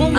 bon.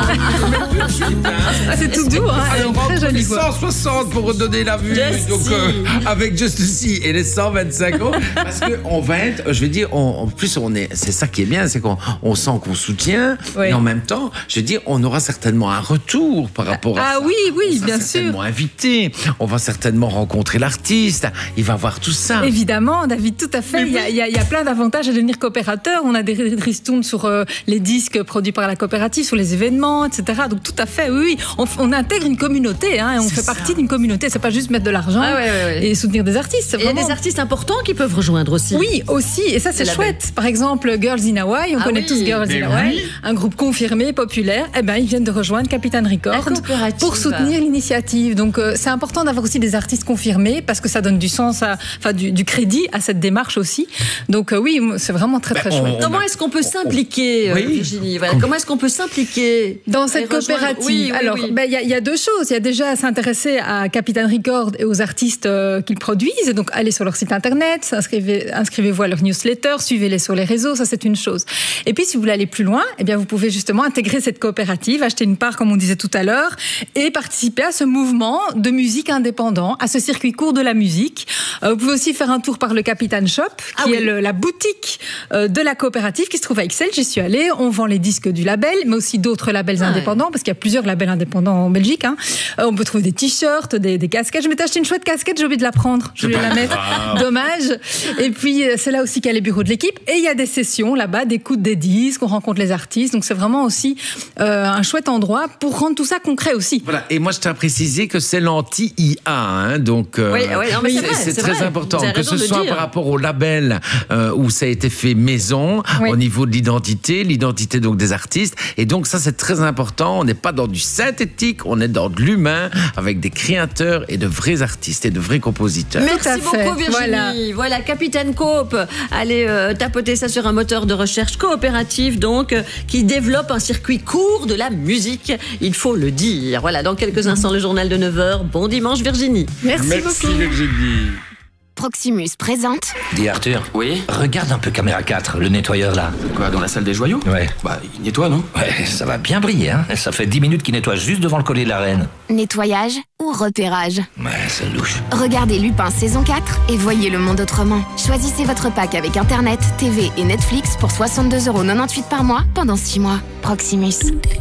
C'est tout doux, hein. Alors, Très entre jolie les voix. 160 pour redonner la vue, donc avec Just to See, et les 125 euros, parce qu'on va être, je vais dire, en plus, c'est ça qui est bien, c'est qu'on sent qu'on soutient, et en même temps, je veux dire, on aura certainement un retour par rapport à ça. Ah oui, On sera bien sûr. certainement invité, on va certainement rencontrer l'artiste, il va voir tout ça. Évidemment, David, tout à fait. Il y a plein d'avantages à devenir coopérateur. On a des ristournes sur les disques produits par la coopérative, sur les événements, etc. Donc tout à fait, oui. On intègre une communauté, hein, et on fait partie d'une communauté. C'est pas juste mettre de l'argent et soutenir des artistes. Il y a des artistes importants qui peuvent rejoindre aussi. Oui, aussi. Et ça, c'est chouette. Par exemple, Girls in Hawaii. On connaît tous Girls in Hawaii. Un groupe confirmé, populaire. Eh ben, ils viennent de rejoindre Capitaine Records pour soutenir l'initiative. Donc, c'est important d'avoir aussi des artistes confirmés parce que ça donne du sens, du crédit à cette démarche aussi. Donc, oui, c'est vraiment très, très chouette. Comment est-ce qu'on peut s'impliquer, Virginie? Comment est-ce qu'on peut s'impliquer dans cette coopérative? Alors, il y a deux choses. Il y a déjà à s'intéresser à Capitaine Records et aux artistes qu'ils produisent. Donc, allez sur leur site internet, inscrivez-vous à leur newsletter, suivez-les sur les réseaux, ça c'est une chose. Et puis, si vous voulez aller plus loin, eh bien, vous pouvez justement intégrer cette coopérative, acheter une part, comme on disait tout à l'heure, et participer à ce mouvement de musique indépendant, à ce circuit court de la musique. Vous pouvez aussi faire un tour par le Capitaine Shop, qui est la boutique de la coopérative qui se trouve à Ixelles. J'y suis allée. On vend les disques du label, mais aussi d'autres labels indépendants, parce qu'il y a plusieurs labels indépendants en Belgique. Hein. On peut trouver des t-shirts, des casquettes. Je m'étais acheté une chouette casquette, j'ai oublié de la prendre. Je voulais la mettre. Dommage. Et puis, c'est là aussi qu'il y a les bureaux de l'équipe. Et il y a des sessions là-bas, d'écoute des disques, on rencontre les artistes. Donc, c'est vraiment aussi un chouette endroit pour rendre tout ça concret aussi. Voilà. Et moi, je tiens à préciser que c'est l'anti-IA. Hein, donc, c'est très important. Que ce soit par rapport au label où ça a été fait maison, au niveau de l'identité donc des artistes. Et donc, ça, c'est très important. On n'est pas dans du synthétique, on est dans de l'humain, avec des créateurs et de vrais artistes et de vrais compositeurs. Merci beaucoup, Virginie. Voilà, Capitaine Coop. Allez tapoter ça sur un moteur de recherche coopératif, donc, qui développe un circuit court de la musique. Il faut le dire. Voilà, dans quelques instants, le journal de 9h. Bon dimanche, Virginie. Merci beaucoup. Virginie. Proximus présente. Dis Arthur. Oui. Regarde un peu caméra 4, le nettoyeur là. Quoi, dans la salle des joyaux? Ouais. Bah, il nettoie, non? Ouais, ça va bien briller, hein. Ça fait 10 minutes qu'il nettoie juste devant le collier de la reine. Nettoyage ou repérage? Ouais, c'est louche. Regardez Lupin saison 4 et voyez le monde autrement. Choisissez votre pack avec Internet, TV et Netflix pour 62,98€ par mois pendant 6 mois. Proximus.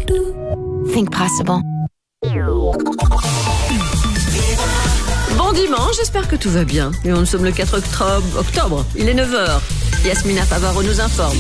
Think possible. Bon dimanche, j'espère que tout va bien. Et nous sommes le 4 octobre. Il est 9h. Yasmina Favaro nous informe.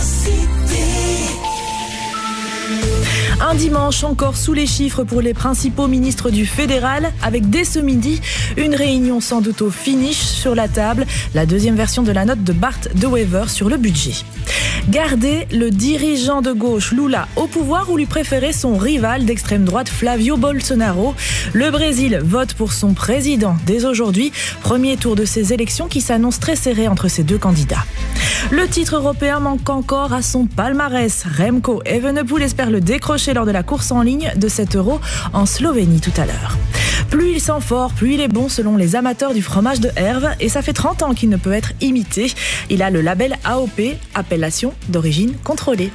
Un dimanche encore sous les chiffres pour les principaux ministres du fédéral, avec dès ce midi une réunion sans doute au finish sur la table, la deuxième version de la note de Bart De Wever sur le budget. Garder le dirigeant de gauche Lula au pouvoir ou lui préférer son rival d'extrême droite Flavio Bolsonaro? Le Brésil vote pour son président dès aujourd'hui, premier tour de ces élections qui s'annonce très serré entre ces deux candidats. Le titre européen manque encore à son palmarès. Remco Evenepoel espère le décrocher lors de la course en ligne de 7 € en Slovénie tout à l'heure. Plus il sent fort, plus il est bon selon les amateurs du fromage de Herve, et ça fait 30 ans qu'il ne peut être imité. Il a le label AOP, appellation d'origine contrôlée.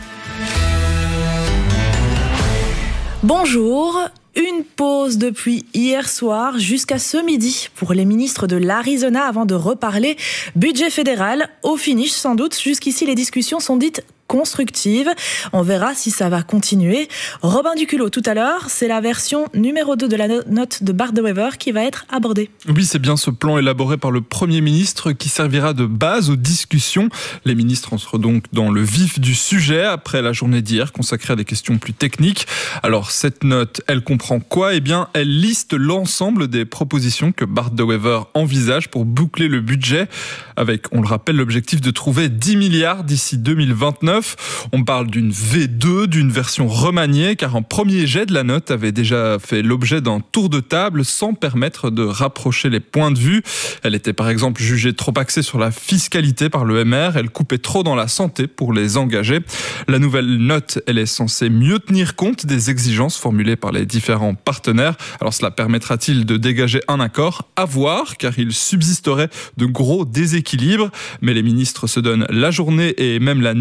Bonjour. Une pause depuis hier soir jusqu'à ce midi pour les ministres de l'Arizona avant de reparler budget fédéral. Au finish, sans doute, jusqu'ici les discussions sont dites constructive. On verra si ça va continuer. Robin Duculot, tout à l'heure, c'est la version numéro 2 de la note de Bart De Wever qui va être abordée. Oui, c'est bien ce plan élaboré par le Premier ministre qui servira de base aux discussions. Les ministres entrent donc dans le vif du sujet après la journée d'hier consacrée à des questions plus techniques. Alors, cette note, elle comprend quoi ? Eh bien, elle liste l'ensemble des propositions que Bart De Wever envisage pour boucler le budget avec, on le rappelle, l'objectif de trouver 10 milliards d'ici 2029. On parle d'une V2, d'une version remaniée, car un premier jet de la note avait déjà fait l'objet d'un tour de table sans permettre de rapprocher les points de vue. Elle était par exemple jugée trop axée sur la fiscalité par le MR, elle coupait trop dans la santé pour les engagés. La nouvelle note, elle est censée mieux tenir compte des exigences formulées par les différents partenaires. Alors cela permettra-t-il de dégager un accord ? À voir, car il subsisterait de gros déséquilibres. Mais les ministres se donnent la journée et même la nuit prochaine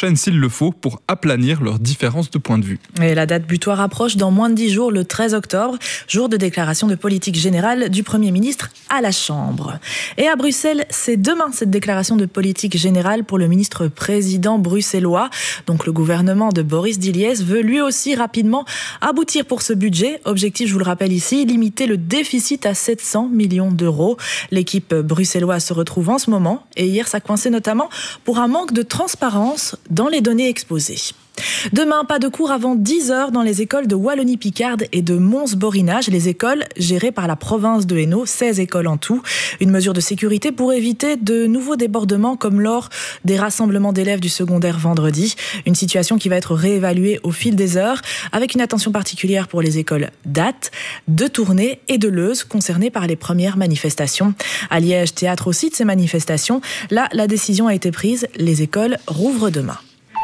prochaine s'il le faut pour aplanir leurs différences de point de vue. Et la date butoir approche dans moins de 10 jours, le 13 octobre, jour de déclaration de politique générale du Premier ministre à la Chambre. Et à Bruxelles, c'est demain cette déclaration de politique générale pour le ministre-président bruxellois. Donc le gouvernement de Boris Diliès veut lui aussi rapidement aboutir pour ce budget. Objectif, je vous le rappelle ici, limiter le déficit à 700 millions d'euros. L'équipe bruxelloise se retrouve en ce moment et hier ça coinçait notamment pour un manque de transparence dans les données exposées. Demain, pas de cours avant 10h dans les écoles de Wallonie-Picarde et de Mons-Borinage, les écoles gérées par la province de Hainaut, 16 écoles en tout. Une mesure de sécurité pour éviter de nouveaux débordements comme lors des rassemblements d'élèves du secondaire vendredi. Une situation qui va être réévaluée au fil des heures avec une attention particulière pour les écoles d'Ath, de Tournai et de Leuze concernées par les premières manifestations. À Liège, théâtre aussi de ces manifestations. Là, la décision a été prise, les écoles rouvrent demain.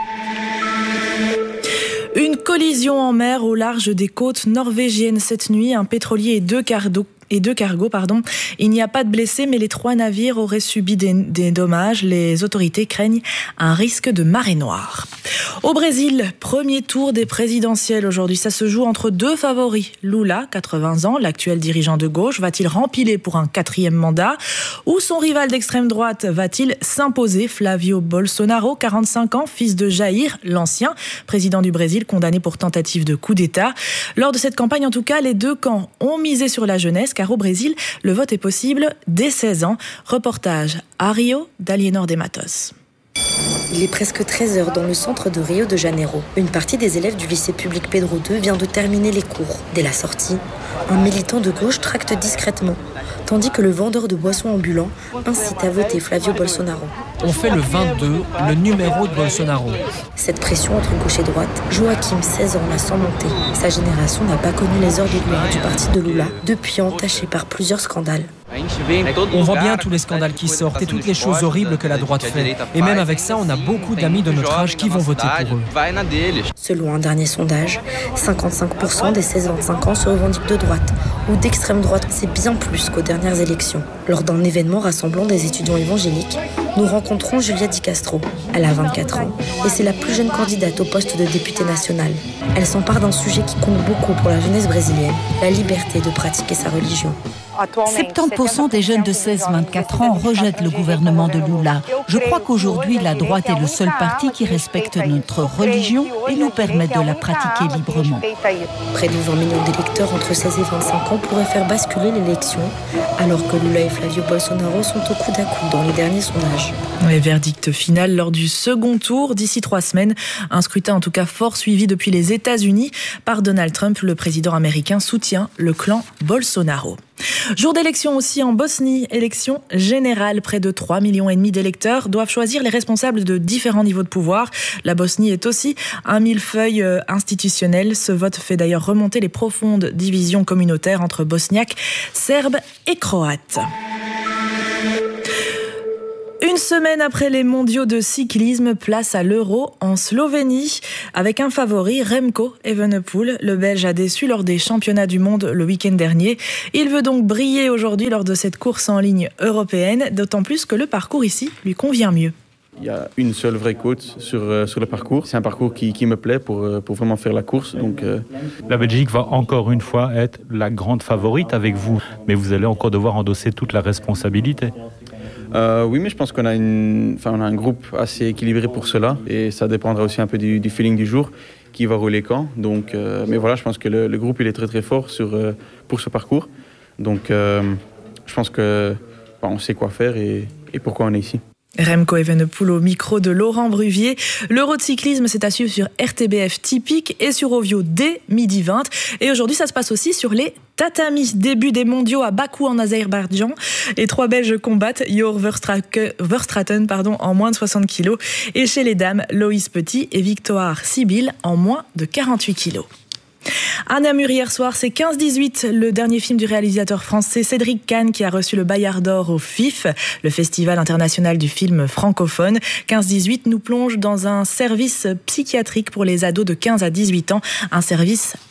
Une collision en mer au large des côtes norvégiennes cette nuit. Un pétrolier et deux cargos. Il n'y a pas de blessés, mais les 3 navires auraient subi des dommages. Les autorités craignent un risque de marée noire. Au Brésil, premier tour des présidentielles aujourd'hui. Ça se joue entre 2 favoris. Lula, 80 ans, l'actuel dirigeant de gauche, va-t-il rempiler pour un 4e mandat? Ou son rival d'extrême droite va-t-il s'imposer? Flavio Bolsonaro, 45 ans, fils de Jair, l'ancien président du Brésil, condamné pour tentative de coup d'État. Lors de cette campagne, en tout cas, les deux camps ont misé sur la jeunesse, car au Brésil, le vote est possible dès 16 ans. Reportage à Rio d'Aliénor des Matos. Il est presque 13h dans le centre de Rio de Janeiro. Une partie des élèves du lycée public Pedro II vient de terminer les cours. Dès la sortie, un militant de gauche tracte discrètement, tandis que le vendeur de boissons ambulant incite à voter Flavio Bolsonaro. On fait le 22, le numéro de Bolsonaro. Cette pression entre gauche et droite, Joaquim, 16 ans, la sent monter. Sa génération n'a pas connu les heures de gloire du parti de Lula, depuis entaché par plusieurs scandales. On voit bien tous les scandales qui sortent et toutes les choses horribles que la droite fait. Et même avec ça, on a beaucoup d'amis de notre âge qui vont voter pour eux. Selon un dernier sondage, 55% des 16-25 ans se revendiquent de droite ou d'extrême droite. C'est bien plus qu'aux dernières élections. Lors d'un événement rassemblant des étudiants évangéliques, nous rencontrons Julia Di Castro. Elle a 24 ans et c'est la plus jeune candidate au poste de députée nationale. Elle s'empare d'un sujet qui compte beaucoup pour la jeunesse brésilienne, la liberté de pratiquer sa religion. 70% des jeunes de 16-24 ans rejettent le gouvernement de Lula. Je crois qu'aujourd'hui, la droite est le seul parti qui respecte notre religion et nous permet de la pratiquer librement. Près de 20 millions d'électeurs entre 16 et 25 ans pourraient faire basculer l'élection, alors que Lula et Flavio Bolsonaro sont au coude à coude dans les derniers sondages. Et verdict final lors du second tour d'ici 3 semaines. Un scrutin en tout cas fort suivi depuis les États-Unis par Donald Trump. Le président américain soutient le clan Bolsonaro. Jour d'élection aussi en Bosnie, élection générale. Près de 3,5 millions d'électeurs doivent choisir les responsables de différents niveaux de pouvoir. La Bosnie est aussi un millefeuille institutionnel. Ce vote fait d'ailleurs remonter les profondes divisions communautaires entre bosniaques, serbes et croates. Une semaine après les mondiaux de cyclisme, place à l'Euro en Slovénie. Avec un favori, Remco Evenepoel. Le Belge a déçu lors des championnats du monde le week-end dernier. Il veut donc briller aujourd'hui lors de cette course en ligne européenne, d'autant plus que le parcours ici lui convient mieux. Il y a une seule vraie côte sur le parcours. C'est un parcours qui me plaît pour vraiment faire la course. Donc, La Belgique va encore une fois être la grande favorite avec vous, mais vous allez encore devoir endosser toute la responsabilité. Oui, mais je pense qu'on a un groupe assez équilibré pour cela et ça dépendra aussi un peu du feeling du jour qui va rouler quand. Donc, mais voilà, je pense que le groupe il est très très fort pour ce parcours. Donc, je pense qu'on sait quoi faire et pourquoi on est ici. Remco Evenepoel au micro de Laurent Bruvier. L'Euro de cyclisme, c'est à suivre sur RTBF Typique et sur Ovio dès 12h20. Et aujourd'hui, ça se passe aussi sur les tatamis. Début des mondiaux à Bakou en Azerbaïdjan. Les 3 Belges combattent Jor Verstraeten en moins de 60 kg. Et chez les dames, Loïs Petit et Victoire Sibyl en moins de 48 kg. À Namur hier soir, c'est 15-18, le dernier film du réalisateur français Cédric Kahn qui a reçu le Bayard d'Or au FIF, le Festival international du film francophone. 15-18 nous plonge dans un service psychiatrique pour les ados de 15 à 18 ans, un service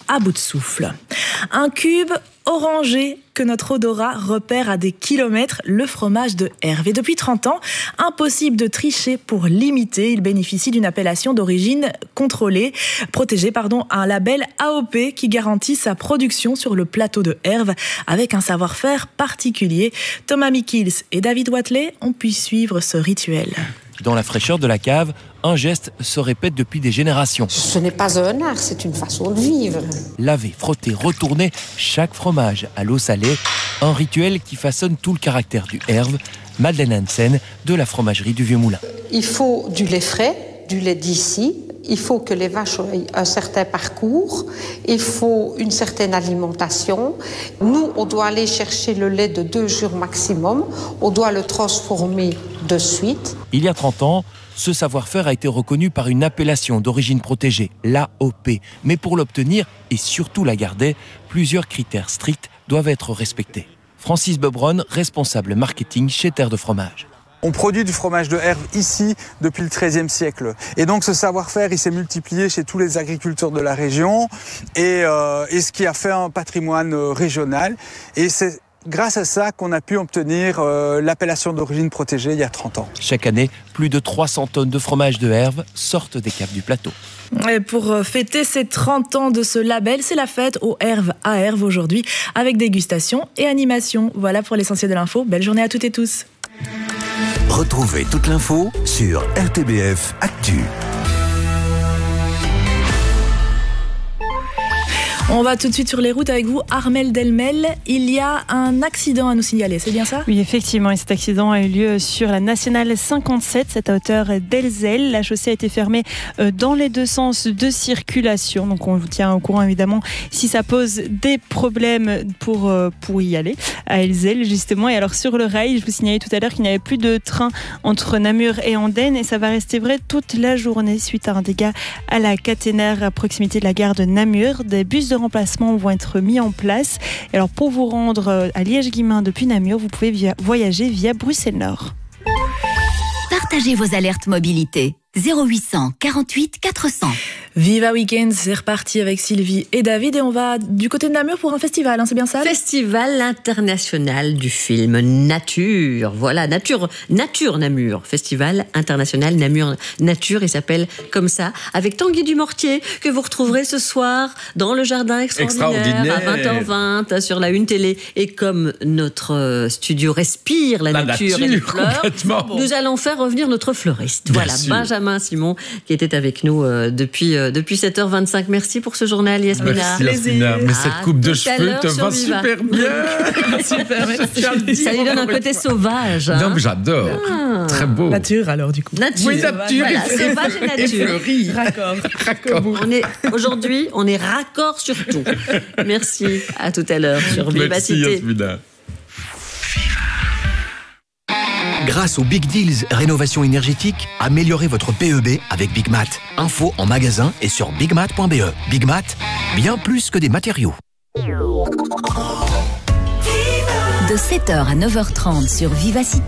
à bout de souffle. Un cube orangé que notre odorat repère à des kilomètres, le fromage de Herve. Et depuis 30 ans, impossible de tricher pour l'imiter. Il bénéficie d'une appellation d'origine protégée, un label AOP qui garantit sa production sur le plateau de Herve avec un savoir-faire particulier. Thomas Mikils et David Watley ont pu suivre ce rituel. Dans la fraîcheur de la cave, un geste se répète depuis des générations. Ce n'est pas un art, c'est une façon de vivre. Laver, frotter, retourner chaque fromage à l'eau salée, un rituel qui façonne tout le caractère du Herve. Madeleine Hansen de la fromagerie du Vieux-Moulin. Il faut du lait frais, du lait d'ici. Il faut que les vaches aient un certain parcours. Il faut une certaine alimentation. Nous, on doit aller chercher le lait de 2 jours maximum. On doit le transformer de suite. Il y a 30 ans, ce savoir-faire a été reconnu par une appellation d'origine protégée, l'AOP. Mais pour l'obtenir, et surtout la garder, plusieurs critères stricts doivent être respectés. Francis Bebron, responsable marketing chez Terre de Fromage. On produit du fromage de Herve ici depuis le XIIIe siècle. Et donc ce savoir-faire, il s'est multiplié chez tous les agriculteurs de la région et ce qui a fait un patrimoine régional. Et c'est grâce à ça qu'on a pu obtenir l'appellation d'origine protégée il y a 30 ans. Chaque année, plus de 300 tonnes de fromage de Herve sortent des caves du plateau. Et pour fêter ces 30 ans de ce label, c'est la fête au Herve à Herve aujourd'hui avec dégustation et animation. Voilà pour l'essentiel de l'info. Belle journée à toutes et tous. Retrouvez toute l'info sur RTBF Actu. On va tout de suite sur les routes avec vous, Armelle Delmel. Il y a un accident à nous signaler, c'est bien ça ? Oui, effectivement, et cet accident a eu lieu sur la nationale 57, c'est à hauteur d'Elzel. La chaussée a été fermée dans les deux sens de circulation, donc on vous tient au courant évidemment si ça pose des problèmes pour y aller à Elzel justement. Et alors sur le rail, je vous signalais tout à l'heure qu'il n'y avait plus de train entre Namur et Andenne et ça va rester vrai toute la journée suite à un dégât à la caténaire à proximité de la gare de Namur. Des bus de remplacement vont être mis en place. Et alors pour vous rendre à Liège-Guillemins depuis Namur, vous pouvez voyager via Bruxelles-Nord. Partagez vos alertes mobilité. 0800 48 400. Viva Weekend, c'est reparti avec Sylvie et David et on va du côté de Namur pour un festival, c'est bien ça ? Festival international du film Nature. Voilà, Nature Namur. Festival international Namur Nature, il s'appelle comme ça, avec Tanguy Dumortier que vous retrouverez ce soir dans le jardin extraordinaire. À 20h20 sur la Une Télé. Et comme notre studio respire la nature et les fleurs, nous allons faire revenir notre fleuriste. Voilà, Benjamin Simon qui était avec nous depuis 7h25. Merci pour ce journal, Yasmina. Merci, Yasmina. Mais cette coupe de cheveux te va super bien. Super, merci. Ça lui donne un côté sauvage. Non, mais j'adore. Très beau. Nature, alors, du coup. Nature. Oui, nature. Voilà, sauvage et nature. Et fleuri. Raccord. Aujourd'hui, on est raccord sur tout. Merci. À tout à l'heure sur Vivacité. Merci, Yasmina. Grâce aux Big Deals Rénovation énergétique, améliorez votre PEB avec Big Mat. Info en magasin et sur bigmat.be. Big Mat, bien plus que des matériaux. De 7h à 9h30 sur Vivacité,